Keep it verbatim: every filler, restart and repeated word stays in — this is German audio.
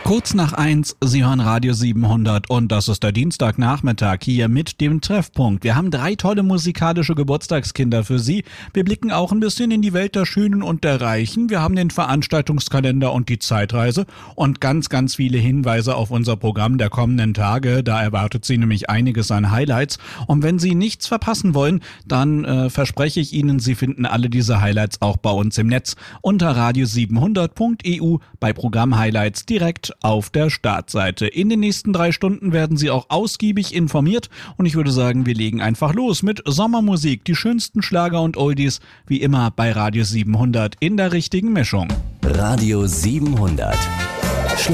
Kurz nach eins, Sie hören Radio siebenhundert und das ist der Dienstagnachmittag hier mit dem Treffpunkt. Wir haben drei tolle musikalische Geburtstagskinder für Sie. Wir blicken auch ein bisschen in die Welt der Schönen und der Reichen. Wir haben den Veranstaltungskalender und die Zeitreise und ganz, ganz viele Hinweise auf unser Programm der kommenden Tage. Da erwartet Sie nämlich einiges an Highlights. Und wenn Sie nichts verpassen wollen, dann äh, verspreche ich Ihnen, Sie finden alle diese Highlights auch bei uns im Netz unter radio siebenhundert punkt e u bei Programm-Highlights direkt auf der Startseite. In den nächsten drei Stunden werden Sie auch ausgiebig informiert und ich würde sagen, wir legen einfach los mit Sommermusik, die schönsten Schlager und Oldies, wie immer bei Radio siebenhundert in der richtigen Mischung. Radio siebenhundert.